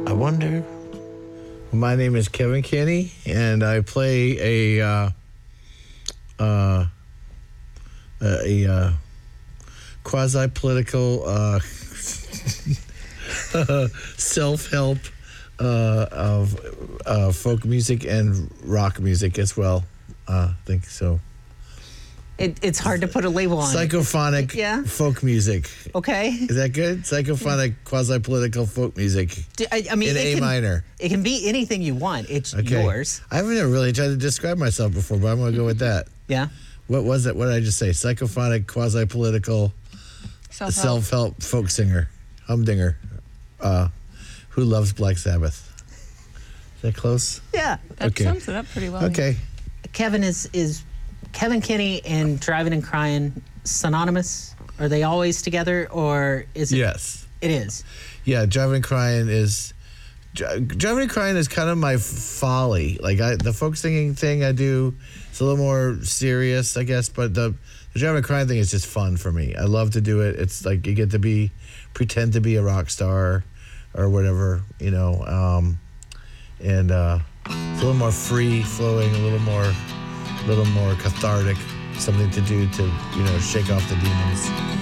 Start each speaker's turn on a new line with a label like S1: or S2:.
S1: I wonder. My name is Kevin Kenny, and I play a quasi-political self-help of folk music and rock music as well. I think so.
S2: It's hard to put a label on
S1: Psychophonic folk music.
S2: Okay.
S1: Is that good? Psychophonic, quasi-political folk music
S2: I mean,
S1: in A minor.
S2: It can be anything you want. It's yours.
S1: I haven't really tried to describe myself before, but I'm going to go with that.
S2: Yeah.
S1: What was it? What did I just say? Psychophonic, quasi-political, self-help folk singer, humdinger, who loves Black Sabbath. Is that close?
S2: Yeah.
S3: That sums it up pretty well.
S1: Okay.
S2: Kevin is Kevin Kenny and Driving and Crying synonymous? Are they always together, or is it?
S1: Yes.
S2: It is.
S1: Yeah, Driving and Crying is kind of my folly. Like the folk singing thing I do, it's a little more serious, I guess. But the Driving and Crying thing is just fun for me. I love to do it. It's like you get to pretend to be a rock star, or whatever, you know. And it's a little more free flowing, a little more cathartic, something to do to, shake off the demons.